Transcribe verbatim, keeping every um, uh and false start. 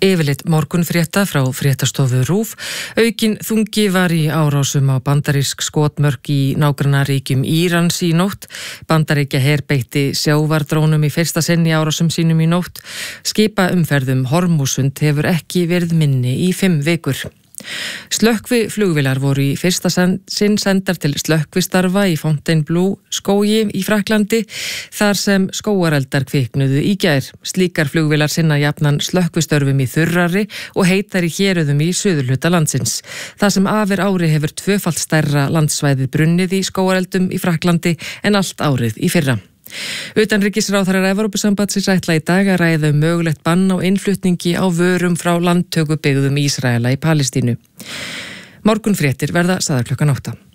Yfirleitt morgunfrétta frá fréttastofu RÚV. Aukin þungi var í árásum á bandarísk skotmörk í nágrannaríkjum Írans í nótt. Bandaríkja her beitti sjávardrónum í fyrsta sinn í árásum sínum í nótt. Skipaumferðum Hormúsund hefur ekki verið minni í fimm vikur. Slökkvi flugvélar voru í fyrsta sinn sendar til slökkvistarfa í Fontainebleau skógi í Frakklandi þar sem skógareldar kviknuðu í gær. Slíkar flugvélar sinna jafnan slökkvistörfum í þurrari og heitari héruðum í suðurhluta landsins. Það sem af er ári hefur tvöfalt stærra landsvæðið brunnið í skógareldum í Frakklandi en allt árið í fyrra. Utanríkisráðherrar Evrópusambandsins ætla í dag að ræða um mögulegt bann á innflutningi á vörum frá landtökubyggðum Ísraela í Palestínu. Morgunfréttir verða sagðar klukkan átta.